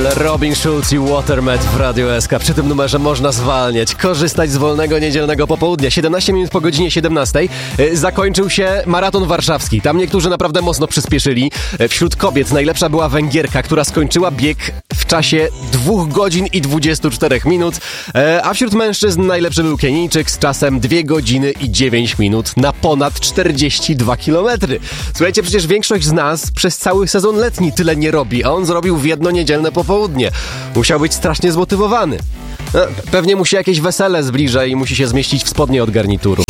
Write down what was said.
Robin Schulz i Watermed w Radio SK. Przy tym numerze można zwalniać, korzystać z wolnego niedzielnego popołudnia. 17 minut po godzinie 17 zakończył się maraton warszawski. Tam niektórzy naprawdę mocno przyspieszyli. Wśród kobiet najlepsza była Węgierka, która skończyła bieg w czasie 2 godzin i 24 minut, a wśród mężczyzn najlepszy był Kenijczyk z czasem 2 godziny i 9 minut na ponad 42 kilometry. Słuchajcie, przecież większość z nas przez cały sezon letni tyle nie robi, a on zrobił w jedno niedzielne popołudnie. Musiał być strasznie zmotywowany. Pewnie mu się jakieś wesele zbliża i musi się zmieścić w spodnie od garnituru.